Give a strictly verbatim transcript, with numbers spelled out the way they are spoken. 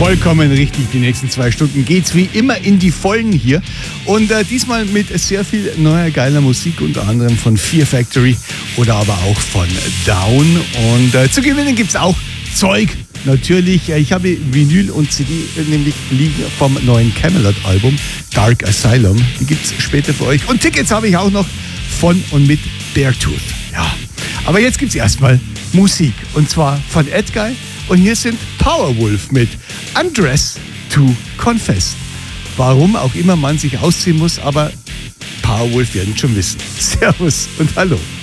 Vollkommen richtig, die nächsten zwei Stunden geht's wie immer in die Vollen hier. Und äh, diesmal mit sehr viel neuer, geiler Musik, unter anderem von Fear Factory oder aber auch von Down. Und äh, zu gewinnen gibt's auch Zeug. Natürlich, äh, ich habe Vinyl und C D äh, nämlich liegen vom neuen Camelot-Album Dark Asylum. Die gibt's später für euch. Und Tickets habe ich auch noch von und mit Beartooth. Ja, aber jetzt gibt's erstmal Musik. Und zwar von Edguy. Und hier sind Powerwolf mit Undress to Confess. Warum auch immer man sich ausziehen muss, aber Powerwolf werden schon wissen. Servus und hallo.